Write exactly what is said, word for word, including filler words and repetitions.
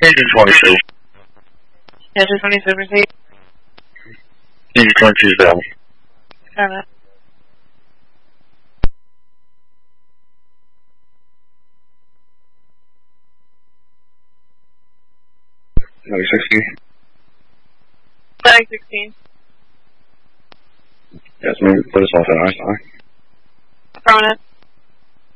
Engine twenty-two. Engine twenty-two, proceed. Engine twenty-two is down. Got it. Nine sixteen. Nine sixteen. Yes, maybe put us off at Einstein. Affirmative.